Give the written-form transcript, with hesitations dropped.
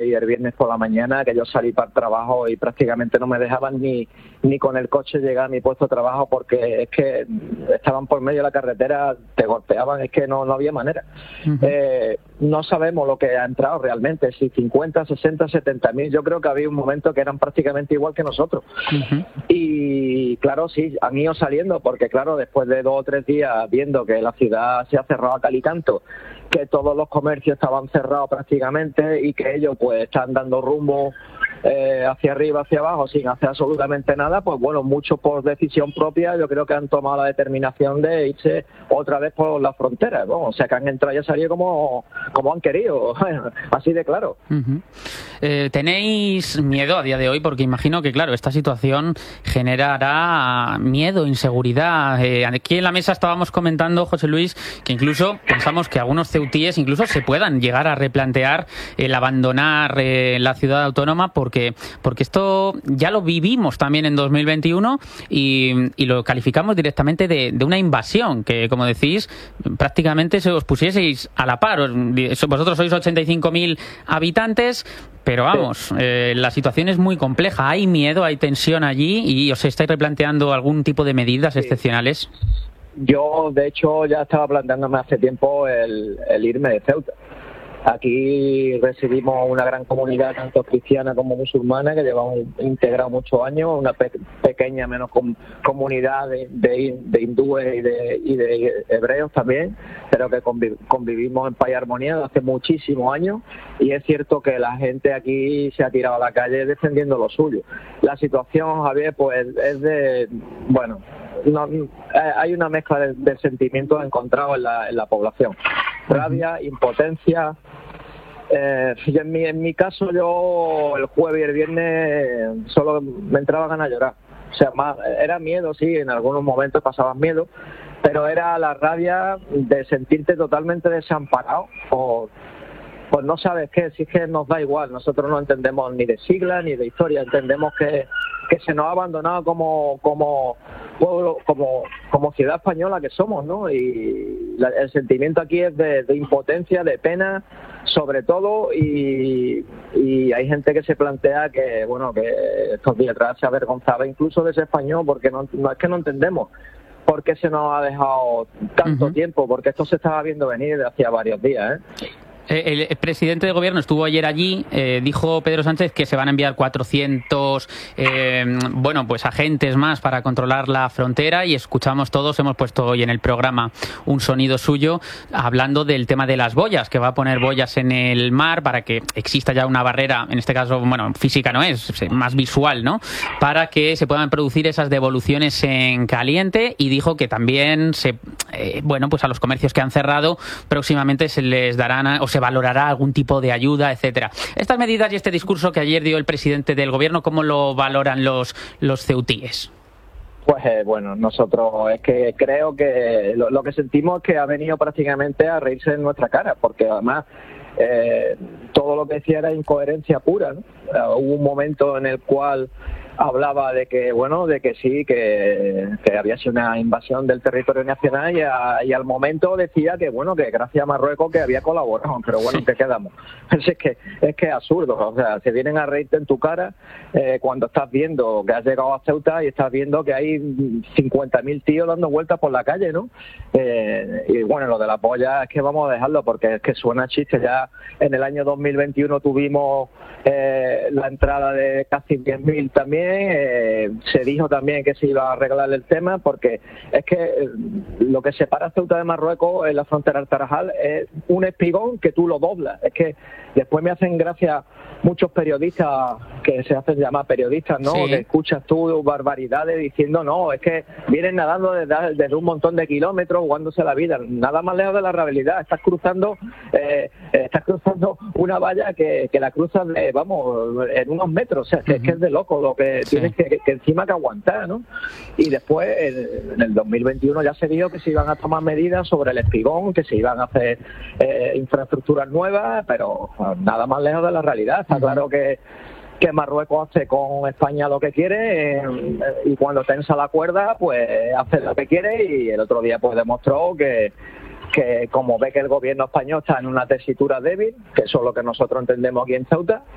ahí el viernes por la mañana, que yo salí para el trabajo y prácticamente no me dejaban ni con el coche llegar a mi puesto de trabajo, porque es que estaban por medio de la carretera, te golpeaban, es que no había manera. No sabemos lo que ha entrado realmente, si 50, 60, 70 mil. Yo creo que había un momento que eran prácticamente igual que nosotros. Y claro, sí, han ido saliendo, porque claro, después de 2 o 3 días viendo que la ciudad se ha cerrado a cal y canto, que todos los comercios estaban cerrados prácticamente y que ellos pues están dando rumbo hacia arriba, hacia abajo, sin hacer absolutamente nada, pues bueno, muchos por decisión propia yo creo que han tomado la determinación de irse otra vez por las fronteras, ¿no? O sea que han entrado y han salido como han querido, así de claro. ¿Tenéis miedo a día de hoy? Porque imagino que, claro, esta situación generará miedo, inseguridad. Aquí en la mesa estábamos comentando, José Luis, que incluso pensamos que algunos ceutíes incluso se puedan llegar a replantear el abandonar la ciudad autónoma, porque esto ya lo vivimos también en 2021 y lo calificamos directamente de una invasión, que, como decís, prácticamente se os pusieseis a la par. Vosotros sois 85.000 habitantes, pero vamos, la situación es muy compleja. Hay miedo, hay tensión allí y os estáis replanteando algún tipo de medidas excepcionales. Yo, de hecho, ya estaba planteándome hace tiempo el irme de Ceuta. Aquí recibimos una gran comunidad, tanto cristiana como musulmana, que llevamos integrado muchos años, una pequeña menos comunidad de hindúes y de hebreos también, pero que convivimos en paz y armonía desde hace muchísimos años, y es cierto que la gente aquí se ha tirado a la calle defendiendo lo suyo. La situación, Javier, pues es de, bueno, hay una mezcla de sentimientos encontrados en la población. Rabia, impotencia. En mi caso, yo el jueves y el viernes solo me entraba ganas de llorar. O sea, era miedo, sí, en algunos momentos pasabas miedo, pero era la rabia de sentirte totalmente desamparado pues no sabes qué, si es que nos da igual. Nosotros no entendemos ni de siglas ni de historia, entendemos que se nos ha abandonado como pueblo, como ciudad española que somos, ¿no? Y el sentimiento aquí es de impotencia, de pena, sobre todo, y hay gente que se plantea que, bueno, que estos días atrás se avergonzaba incluso de ese español, porque no es que no entendemos por qué se nos ha dejado tanto tiempo, porque esto se estaba viendo venir de hacía varios días, El presidente de gobierno estuvo ayer allí, dijo Pedro Sánchez que se van a enviar 400 pues agentes más para controlar la frontera, y escuchamos todos, hemos puesto hoy en el programa un sonido suyo hablando del tema de las boyas, que va a poner boyas en el mar para que exista ya una barrera, en este caso, bueno, física no es, más visual, ¿no? Para que se puedan producir esas devoluciones en caliente, y dijo que también pues a los comercios que han cerrado próximamente se les darán o se valorará algún tipo de ayuda, etcétera. Estas medidas y este discurso que ayer dio el presidente del gobierno, ¿cómo lo valoran los ceutíes? Pues bueno, nosotros es que creo que lo que sentimos es que ha venido prácticamente a reírse en nuestra cara, porque además todo lo que decía era incoherencia pura, ¿no? Hubo un momento en el cual hablaba de que, bueno, de que sí, que había sido una invasión del territorio nacional, y al momento decía que, bueno, que gracias a Marruecos que había colaborado, pero bueno, ¿en qué quedamos? Es que es absurdo, o sea, se vienen a reírte en tu cara cuando estás viendo que has llegado a Ceuta y estás viendo que hay 50.000 tíos dando vueltas por la calle, ¿no? Y bueno, lo de la polla es que vamos a dejarlo, porque es que suena chiste. Ya en el año 2021 tuvimos la entrada de casi 10.000 también. Se dijo también que se iba a arreglar el tema, porque es que lo que separa Ceuta de Marruecos en la frontera del Tarajal es un espigón que tú lo doblas. Es que después me hacen gracia muchos periodistas que se hacen llamar periodistas, ¿no? Sí. Que escuchas tú barbaridades diciendo, no, es que vienen nadando desde un montón de kilómetros, jugándose la vida. Nada más lejos de la realidad. Estás cruzando una valla que la cruzas en unos metros. O sea, es que es de loco lo que tienes que encima que aguantar, ¿no? Y después, en el 2021 ya se dijo que se iban a tomar medidas sobre el espigón, que se iban a hacer infraestructuras nuevas, pero nada más lejos de la realidad. Está claro que Marruecos hace con España lo que quiere, y cuando tensa la cuerda, pues hace lo que quiere, y el otro día pues demostró que como ve que el gobierno español está en una tesitura débil, que eso es lo que nosotros entendemos aquí en Ceuta,